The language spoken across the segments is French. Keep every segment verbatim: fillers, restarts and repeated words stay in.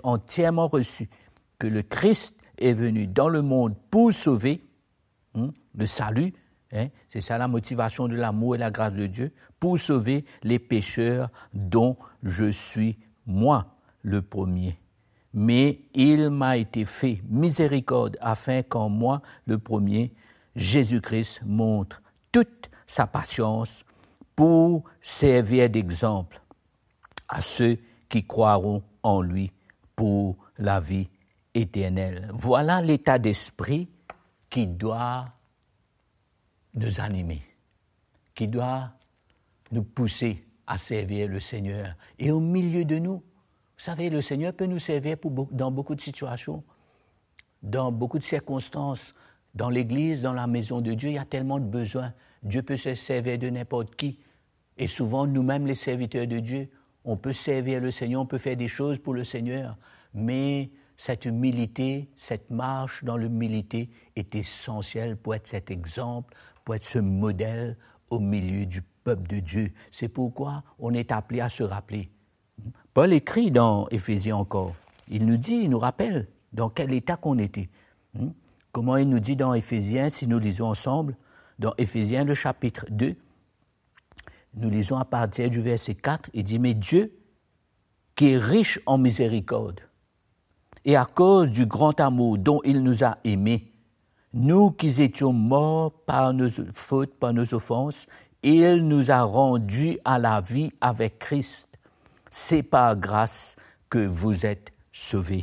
entièrement reçu que le Christ est venu dans le monde pour sauver, hein, le salut, hein, c'est ça la motivation de l'amour et la grâce de Dieu, pour sauver les pécheurs dont je suis moi le premier. Mais il m'a été fait miséricorde afin qu'en moi, le premier, Jésus-Christ montre toute sa patience pour servir d'exemple à ceux qui croiront en lui pour la vie éternelle. Voilà l'état d'esprit qui doit nous animer, qui doit nous pousser à servir le Seigneur. Et au milieu de nous, vous savez, le Seigneur peut nous servir pour beaucoup, dans beaucoup de situations, dans beaucoup de circonstances. Dans l'Église, dans la maison de Dieu, il y a tellement de besoins. Dieu peut se servir de n'importe qui. Et souvent, nous-mêmes, les serviteurs de Dieu, on peut servir le Seigneur, on peut faire des choses pour le Seigneur. Mais cette humilité, cette marche dans l'humilité est essentielle pour être cet exemple, pour être ce modèle au milieu du peuple de Dieu. C'est pourquoi on est appelé à se rappeler. Paul écrit dans Éphésiens encore. Il nous dit, il nous rappelle dans quel état qu'on était. Comment il nous dit dans Éphésiens, si nous lisons ensemble, dans Éphésiens le chapitre deux, nous lisons à partir du verset quatre, il dit « Mais Dieu, qui est riche en miséricorde, et à cause du grand amour dont il nous a aimés, nous qui étions morts par nos fautes, par nos offenses, il nous a rendus à la vie avec Christ. C'est par grâce que vous êtes sauvés.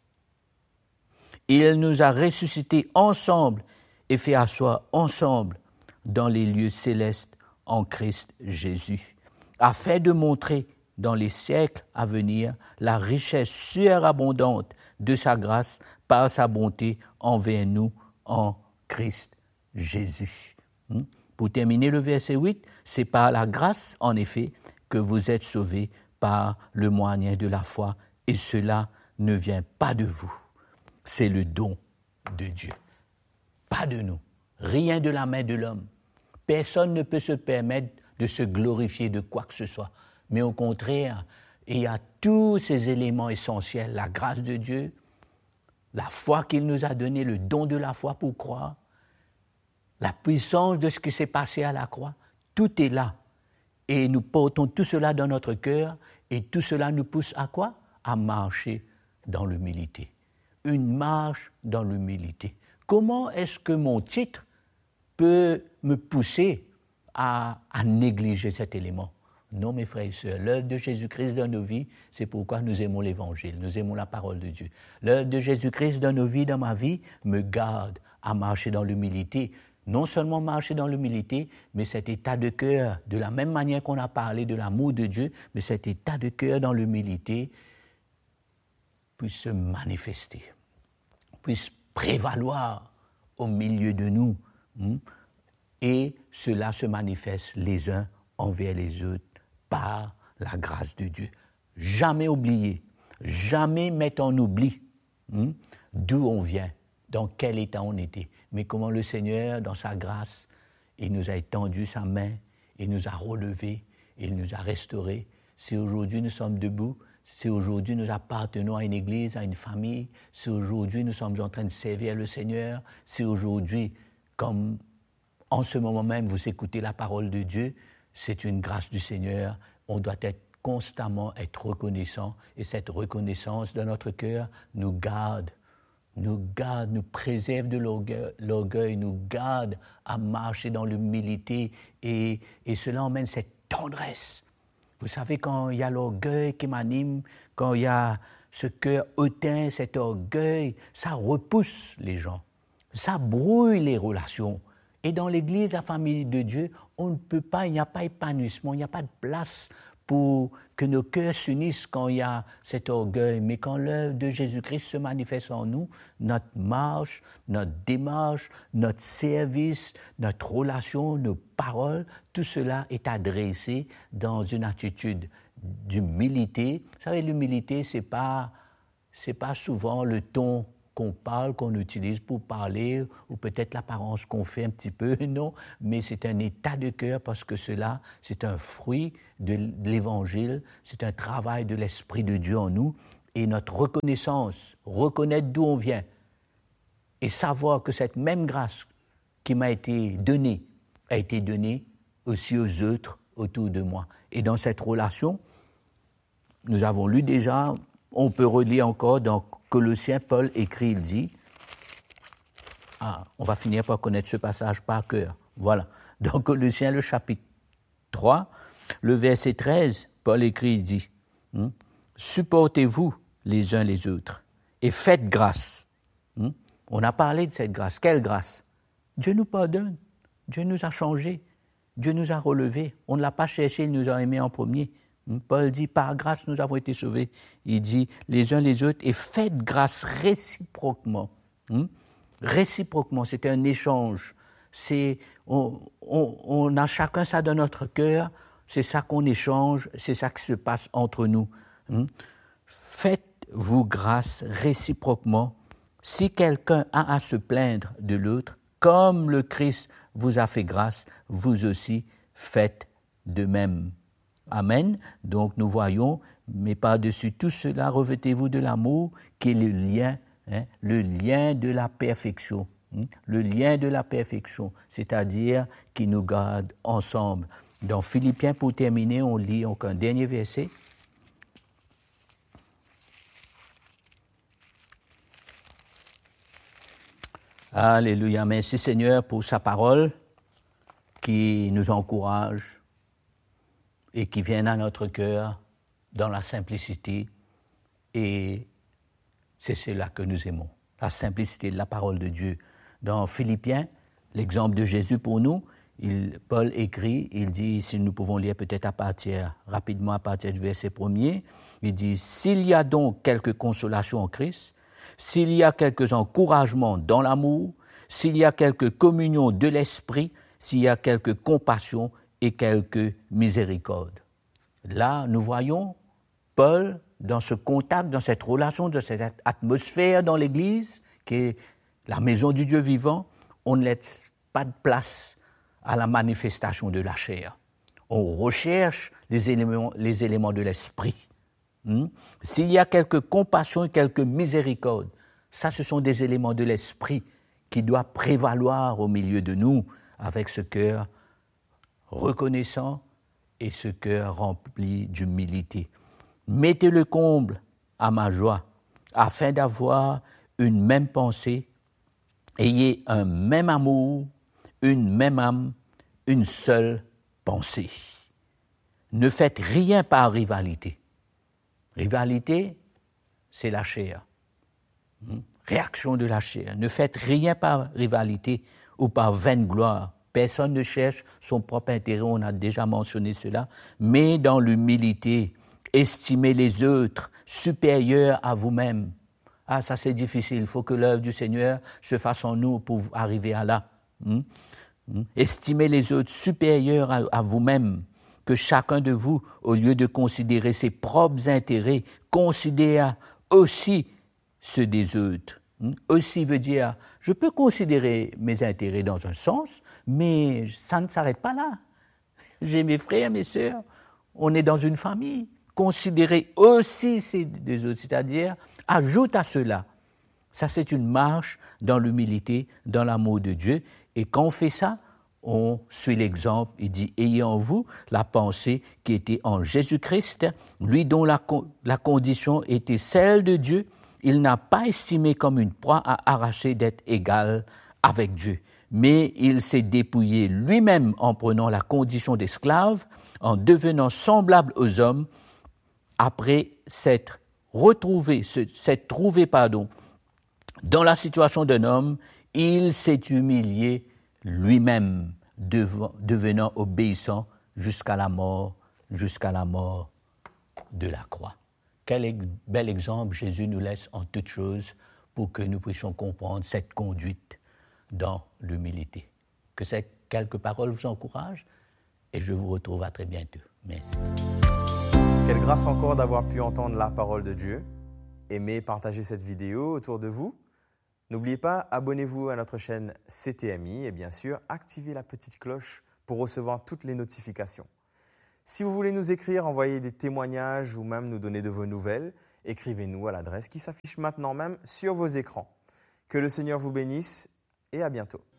Il nous a ressuscités ensemble et fait asseoir ensemble dans les lieux célestes en Christ Jésus, afin de montrer dans les siècles à venir la richesse surabondante de sa grâce par sa bonté envers nous en Christ Jésus. Pour terminer le verset huit, c'est par la grâce, en effet, que vous êtes sauvés par le moyen de la foi, et cela ne vient pas de vous. C'est le don de Dieu, pas de nous, rien de la main de l'homme. Personne ne peut se permettre de se glorifier de quoi que ce soit, mais au contraire, il y a tous ces éléments essentiels, la grâce de Dieu, la foi qu'il nous a donnée, le don de la foi pour croire, la puissance de ce qui s'est passé à la croix, tout est là. Et nous portons tout cela dans notre cœur, et tout cela nous pousse à quoi? À marcher dans l'humilité. Une marche dans l'humilité. Comment est-ce que mon titre peut me pousser à, à négliger cet élément? Non, mes frères et sœurs, l'œuvre de Jésus-Christ dans nos vies, c'est pourquoi nous aimons l'Évangile, nous aimons la parole de Dieu. L'œuvre de Jésus-Christ dans nos vies, dans ma vie, me garde à marcher dans l'humilité. Non seulement marcher dans l'humilité, mais cet état de cœur, de la même manière qu'on a parlé de l'amour de Dieu, mais cet état de cœur dans l'humilité puisse se manifester, puisse prévaloir au milieu de nous. Et cela se manifeste les uns envers les autres par la grâce de Dieu. Jamais oublier, jamais mettre en oubli hein, d'où on vient, dans quel état on était, mais comment le Seigneur, dans sa grâce, il nous a étendu sa main, il nous a relevés, il nous a restaurés. Si aujourd'hui nous sommes debout, si aujourd'hui nous appartenons à une église, à une famille, si aujourd'hui nous sommes en train de servir le Seigneur, si aujourd'hui, comme en ce moment même, vous écoutez la parole de Dieu, c'est une grâce du Seigneur. On doit être constamment être reconnaissant, et cette reconnaissance dans notre cœur nous garde, nous garde, nous préserve de l'orgueil, l'orgueil, nous garde à marcher dans l'humilité, et, et cela emmène cette tendresse. Vous savez, quand il y a l'orgueil qui m'anime, quand il y a ce cœur hautain, cet orgueil, ça repousse les gens, ça brouille les relations. Et dans l'Église, la famille de Dieu, on ne peut pas, il n'y a pas épanouissement, il n'y a pas de place pour que nos cœurs s'unissent quand il y a cet orgueil. Mais quand l'œuvre de Jésus-Christ se manifeste en nous, notre marche, notre démarche, notre service, notre relation, nos paroles, tout cela est adressé dans une attitude d'humilité. Vous savez, l'humilité, c'est pas, c'est pas souvent le ton qu'on parle, qu'on utilise pour parler, ou peut-être l'apparence qu'on fait un petit peu, non, mais c'est un état de cœur, parce que cela, c'est un fruit de l'Évangile, c'est un travail de l'Esprit de Dieu en nous, et notre reconnaissance, reconnaître d'où on vient et savoir que cette même grâce qui m'a été donnée a été donnée aussi aux autres autour de moi. Et dans cette relation, nous avons lu déjà, on peut relire encore dans Colossiens, Paul écrit, il dit, ah, on va finir par connaître ce passage par cœur. Voilà. Dans Colossiens, le chapitre trois, le verset treize, Paul écrit, il dit, hein, supportez-vous les uns les autres et faites grâce. Hein? On a parlé de cette grâce. Quelle grâce? Dieu nous pardonne. Dieu nous a changés. Dieu nous a relevés. On ne l'a pas cherché, il nous a aimés en premier. Hein? Paul dit, par grâce, nous avons été sauvés. Il dit, les uns les autres et faites grâce réciproquement. Hein? Réciproquement, c'est un échange. C'est, on, on, on a chacun ça dans notre cœur. C'est ça qu'on échange. C'est ça qui se passe entre nous. Hein? Faites-vous grâce réciproquement. Si quelqu'un a à se plaindre de l'autre, comme le Christ vous a fait grâce, vous aussi faites de même. Amen. Donc nous voyons, mais par-dessus tout cela, revêtez-vous de l'amour qui est le lien, hein, le lien de la perfection. Hein, le lien de la perfection, c'est-à-dire qui nous garde ensemble. Dans Philippiens, pour terminer, on lit encore un dernier verset. Alléluia. Merci Seigneur pour sa parole qui nous encourage et qui vient à notre cœur dans la simplicité. Et c'est cela que nous aimons, la simplicité de la parole de Dieu. Dans Philippiens, l'exemple de Jésus pour nous, il, Paul écrit, il dit, si nous pouvons lire peut-être à partir, rapidement à partir du verset premier, il dit, s'il y a donc quelque consolation en Christ, s'il y a quelques encouragements dans l'amour, s'il y a quelque communion de l'esprit, s'il y a quelque compassion et quelque miséricorde. Là, nous voyons Paul dans ce contact, dans cette relation, dans cette atmosphère dans l'Église, qui est la maison du Dieu vivant, on ne laisse pas de place à la manifestation de la chair. On recherche les éléments, les éléments de l'esprit. Hmm? S'il y a quelque compassion et quelque miséricorde, ça, ce sont des éléments de l'esprit qui doivent prévaloir au milieu de nous avec ce cœur reconnaissant et ce cœur rempli d'humilité. Mettez le comble à ma joie afin d'avoir une même pensée, ayez un même amour, une même âme, une seule pensée. Ne faites rien par rivalité. Rivalité, c'est la chair. Réaction de la chair. Ne faites rien par rivalité ou par vaine gloire. Personne ne cherche son propre intérêt, on a déjà mentionné cela, mais dans l'humilité, estimez les autres supérieurs à vous-même. Ah, ça c'est difficile, il faut que l'œuvre du Seigneur se fasse en nous pour arriver à là. Hum? Hum? Estimez les autres supérieurs à, à vous-même. Que chacun de vous, au lieu de considérer ses propres intérêts, considère aussi ceux des autres. Aussi veut dire, je peux considérer mes intérêts dans un sens, mais ça ne s'arrête pas là. J'ai mes frères, mes sœurs, on est dans une famille. Considérer aussi ceux des autres, c'est-à-dire, ajoute à cela. Ça, c'est une marche dans l'humilité, dans l'amour de Dieu. Et quand on fait ça, on suit l'exemple, il dit, ayez en vous la pensée qui était en Jésus-Christ, lui dont la, la condition était celle de Dieu, il n'a pas estimé comme une proie à arracher d'être égal avec Dieu, mais il s'est dépouillé lui-même en prenant la condition d'esclave, en devenant semblable aux hommes, après s'être retrouvé, s'être trouvé, pardon, dans la situation d'un homme, il s'est humilié lui-même, devant, devenant obéissant jusqu'à la mort, jusqu'à la mort de la croix. Quel bel exemple Jésus nous laisse en toutes choses pour que nous puissions comprendre cette conduite dans l'humilité. Que ces quelques paroles vous encouragent et je vous retrouve à très bientôt. Merci. Quelle grâce encore d'avoir pu entendre la parole de Dieu. Aimez, partagez cette vidéo autour de vous. N'oubliez pas, abonnez-vous à notre chaîne C T M I et bien sûr, activez la petite cloche pour recevoir toutes les notifications. Si vous voulez nous écrire, envoyer des témoignages ou même nous donner de vos nouvelles, écrivez-nous à l'adresse qui s'affiche maintenant même sur vos écrans. Que le Seigneur vous bénisse et à bientôt.